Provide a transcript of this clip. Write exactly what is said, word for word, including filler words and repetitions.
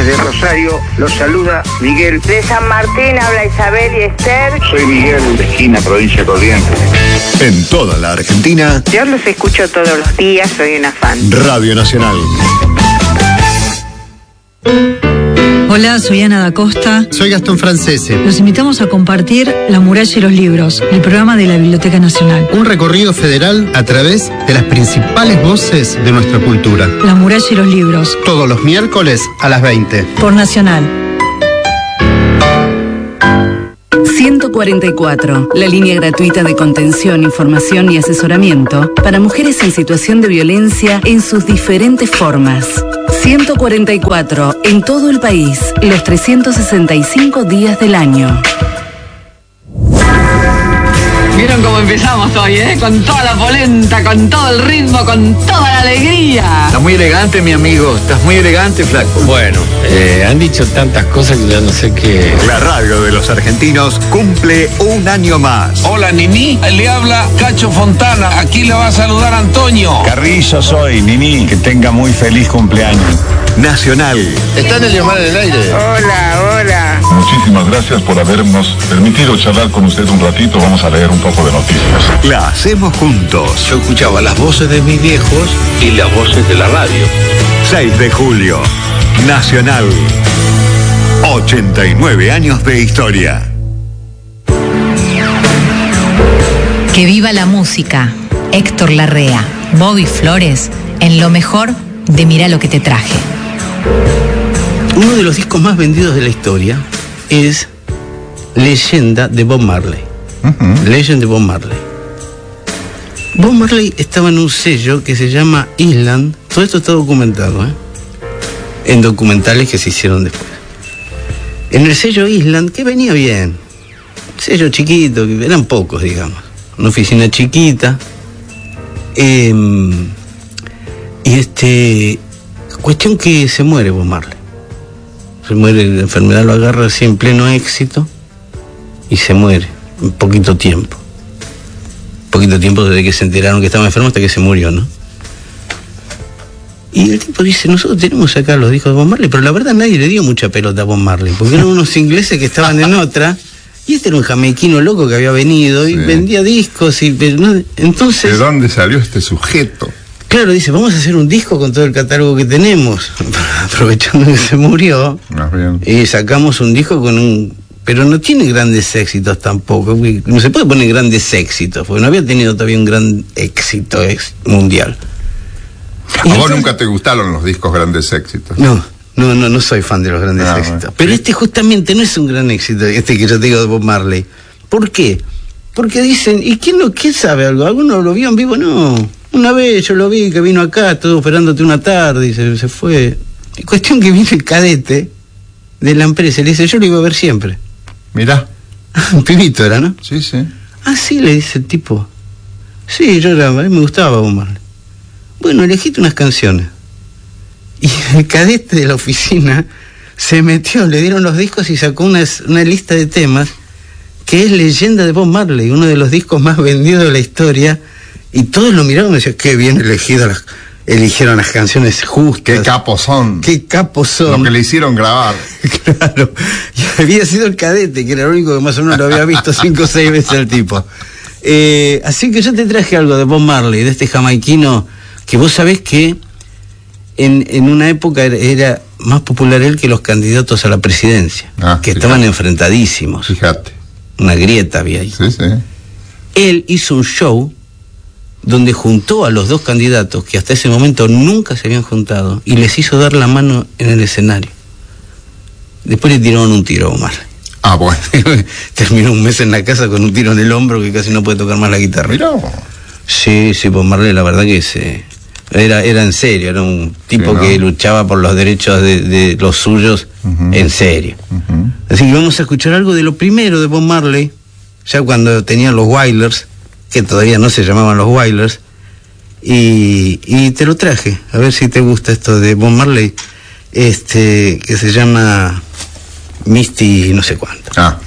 Desde Rosario los saluda Miguel. De San Martín habla Isabel y Esther. Soy Miguel, de Esquina, provincia de Corrientes. En toda la Argentina. Yo los escucho todos los días, soy una fan. Radio Nacional. Hola, soy Ana da Costa. Soy Gastón Francese. Los invitamos a compartir La Muralla y los Libros, el programa de la Biblioteca Nacional. Un recorrido federal a través de las principales voces de nuestra cultura. La Muralla y los Libros. Todos los miércoles a las veinte. Por Nacional. ciento cuarenta y cuatro, la línea gratuita de contención, información y asesoramiento para mujeres en situación de violencia en sus diferentes formas. ciento cuarenta y cuatro, en todo el país, los trescientos sesenta y cinco días del año. ¿Vieron cómo empezamos hoy, eh? Con toda la polenta, con todo el ritmo, con toda la alegría. Estás muy elegante, mi amigo. Estás muy elegante, flaco. Bueno, eh, han dicho tantas cosas que ya no sé qué... La radio de los argentinos cumple un año más. Hola, Nini. Le habla Cacho Fontana. Aquí le va a saludar Antonio. Carrillo soy, Nini. Que tenga muy feliz cumpleaños. Nacional. ¿Está en el llamar en el aire? Hola, hola. Muchísimas gracias por habernos permitido charlar con usted un ratito. Vamos a leer un poco de noticias. La hacemos juntos. Yo escuchaba las voces de mis viejos y las voces de la radio. seis de julio. Nacional. ochenta y nueve años de historia. Que viva la música. Héctor Larrea, Bobby Flores, en lo mejor de Mirá lo que te traje. Uno de los discos más vendidos de la historia es Leyenda de Bob Marley. Uh-huh. Legend de Bob Marley. Bob Marley estaba en un sello que se llama Island. Todo esto está documentado, ¿eh? En documentales que se hicieron después. En el sello Island, que venía bien. Sello chiquito, que eran pocos, digamos. Una oficina chiquita. Eh, y este... Cuestión que se muere Bob Marley. Se muere, la enfermedad lo agarra así en pleno éxito y se muere en poquito tiempo. Poquito tiempo desde que se enteraron que estaba enfermo hasta que se murió, ¿no? Y el tipo dice, nosotros tenemos acá los discos de Bob Marley, pero la verdad nadie le dio mucha pelota a Bob Marley, porque eran unos ingleses que estaban en otra, y este era un jamaiquino loco que había venido y sí. vendía discos y ¿no? Entonces... ¿De dónde salió este sujeto? Claro, dice, vamos a hacer un disco con todo el catálogo que tenemos, aprovechando que se murió, Más bien. y sacamos un disco con un... Pero no tiene grandes éxitos tampoco, no se puede poner grandes éxitos, porque no había tenido todavía un gran éxito mundial. ¿A vos entonces, nunca te gustaron los discos grandes éxitos? No, no, no, no soy fan de los grandes ah, éxitos. Bueno. Pero este justamente no es un gran éxito, este que yo te digo de Bob Marley. ¿Por qué? Porque dicen, ¿y quién, lo, quién sabe algo? ¿Alguno lo vio en vivo? No. Una vez yo lo vi que vino acá, estuvo esperándote una tarde y se, se fue. Cuestión que vino el cadete de la empresa y le dice, yo lo iba a ver siempre. Mirá. Un pibito era, ¿no? Sí, sí. Ah, sí, le dice el tipo. Sí, yo era, a mí me gustaba Bob Marley. Bueno, elegiste unas canciones. Y el cadete de la oficina se metió, le dieron los discos y sacó una, una lista de temas que es Leyenda de Bob Marley, uno de los discos más vendidos de la historia. Y todos lo miraron y decían, qué bien elegidas las, eligieron las canciones justas. Qué capos son. Qué capos son. Lo que le hicieron grabar. Claro. Y había sido el cadete, que era el único que más o menos lo había visto cinco o seis veces el tipo. Eh, así que yo te traje algo de Bob Marley, de este jamaiquino, que vos sabés que en, en una época era, era más popular él que los candidatos a la presidencia, ah, que fíjate. Estaban enfrentadísimos. Fíjate. Una grieta había ahí. Sí, sí. Él hizo un show donde juntó a los dos candidatos que hasta ese momento nunca se habían juntado y les hizo dar la mano en el escenario. Después le tiraron un tiro a Bob Marley. Ah, bueno. Terminó un mes en la casa con un tiro en el hombro que casi no puede tocar más la guitarra. Mirá. Sí, sí, Bob Marley la verdad que se... Era, era en serio, era un tipo sí, ¿no? que luchaba por los derechos de, de los suyos uh-huh. en serio. Uh-huh. Así que vamos a escuchar algo de lo primero de Bob Marley, ya cuando tenían los Wailers, que todavía no se llamaban los Wailers, y, y te lo traje, a ver si te gusta esto de Bob Marley, este, que se llama Misty no sé cuánto. Ah.